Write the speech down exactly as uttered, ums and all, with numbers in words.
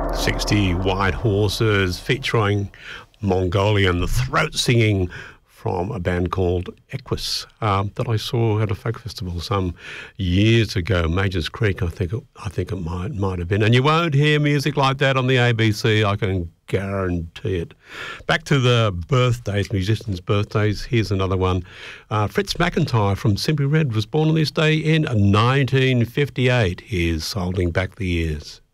sixty White Horses featuring Mongolian, the throat singing from a band called Equus um, that I saw at a folk festival some years ago, Majors Creek, I think it, I think it might might have been. And you won't hear music like that on the A B C, I can guarantee it. Back to the birthdays, musicians' birthdays. Here's another one. Uh, Fritz McIntyre from Simply Red was born on this day in nineteen fifty-eight. Here's Holding Back the Years.